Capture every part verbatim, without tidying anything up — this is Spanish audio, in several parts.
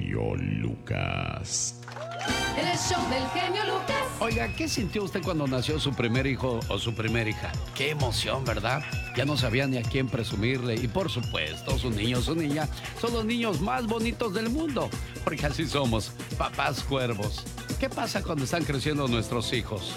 genio Lucas. El show del genio Lucas. Oiga, ¿qué sintió usted cuando nació su primer hijo o su primera hija? Qué emoción, ¿verdad? Ya no sabía ni a quién presumirle. Y por supuesto, su niño o su niña son los niños más bonitos del mundo. Porque así somos, papás cuervos. ¿Qué pasa cuando están creciendo nuestros hijos?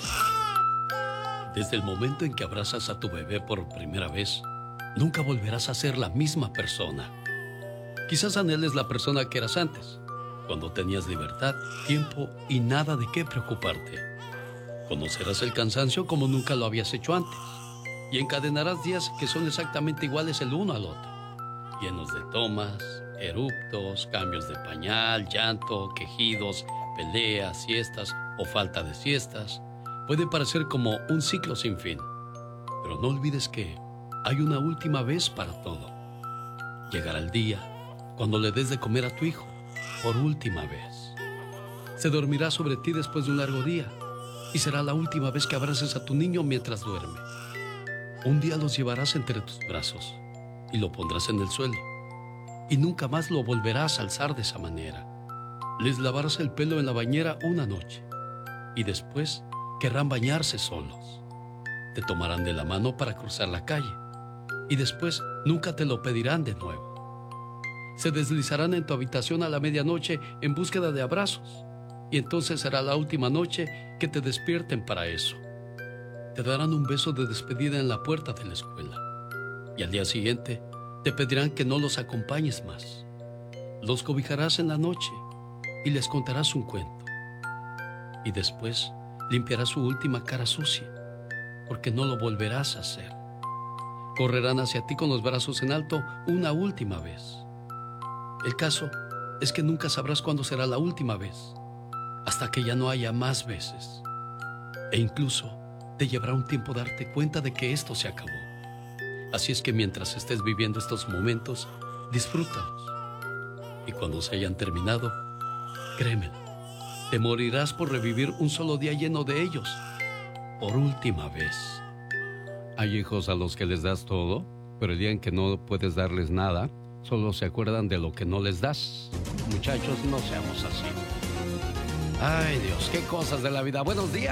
Desde el momento en que abrazas a tu bebé por primera vez, nunca volverás a ser la misma persona. Quizás anheles la persona que eras antes, cuando tenías libertad, tiempo y nada de qué preocuparte. Conocerás el cansancio como nunca lo habías hecho antes y encadenarás días que son exactamente iguales el uno al otro, llenos de tomas, eruptos, cambios de pañal, llanto, quejidos, peleas, siestas o falta de siestas. Puede parecer como un ciclo sin fin, pero no olvides que hay una última vez para todo. Llegará el día cuando le des de comer a tu hijo por última vez. Se dormirá sobre ti después de un largo día y será la última vez que abraces a tu niño mientras duerme. Un día los llevarás entre tus brazos y lo pondrás en el suelo y nunca más lo volverás a alzar de esa manera. Les lavarás el pelo en la bañera una noche y después querrán bañarse solos. Te tomarán de la mano para cruzar la calle y después nunca te lo pedirán de nuevo. Se deslizarán en tu habitación a la medianoche en búsqueda de abrazos y entonces será la última noche que te despierten para eso. Te darán un beso de despedida en la puerta de la escuela y al día siguiente te pedirán que no los acompañes más. Los cobijarás en la noche y les contarás un cuento y después limpiarás su última cara sucia porque no lo volverás a hacer. Correrán hacia ti con los brazos en alto una última vez. El caso es que nunca sabrás cuándo será la última vez, hasta que ya no haya más veces. E incluso te llevará un tiempo darte cuenta de que esto se acabó. Así es que mientras estés viviendo estos momentos, disfrútalos. Y cuando se hayan terminado, créemelo, te morirás por revivir un solo día lleno de ellos, por última vez. Hay hijos a los que les das todo, pero el día en que no puedes darles nada, solo se acuerdan de lo que no les das. Muchachos, no seamos así. Ay, Dios, qué cosas de la vida. Buenos días.